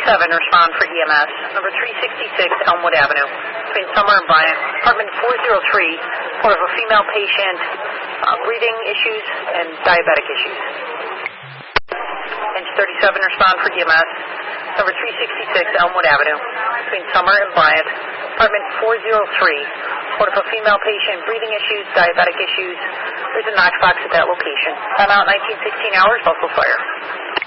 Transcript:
respond for EMS. Number 366 Elmwood Avenue, between Summer and Bryant. Apartment 403, for a female patient, breathing issues and diabetic issues. Engine 37, respond for EMS. Number 366 Elmwood Avenue, between Summer and Bryant. Apartment 403, for a female patient, breathing issues, diabetic issues. There's a Knox box at that location. Time out 1916 hours, Buffalo Fire.